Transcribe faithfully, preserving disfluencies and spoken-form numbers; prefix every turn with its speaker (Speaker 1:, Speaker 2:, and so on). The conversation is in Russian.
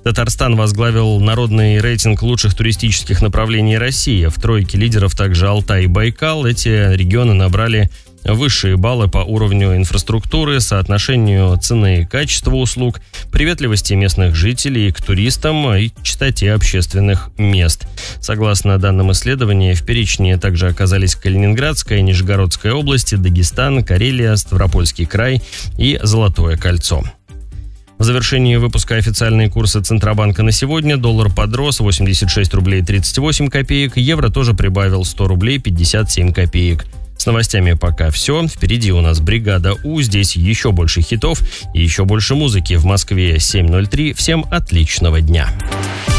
Speaker 1: Татарстан возглавил народный рейтинг лучших туристических направлений России. В тройке лидеров также Алтай и Байкал. Эти регионы набрали высшие баллы по уровню инфраструктуры, соотношению цены и качества услуг, приветливости местных жителей к туристам и чистоте общественных мест. Согласно данным исследования, в перечне также оказались Калининградская и Нижегородская области, Дагестан, Карелия, Ставропольский край и Золотое кольцо. В завершении выпуска официальные курсы Центробанка на сегодня. Доллар подрос восемьдесят шесть рублей тридцать восемь копеек, евро тоже прибавил сто рублей пятьдесят семь копеек. С новостями пока все. Впереди у нас «Бригада У». Здесь еще больше хитов и еще больше музыки. В Москве семь ноль три. Всем отличного дня.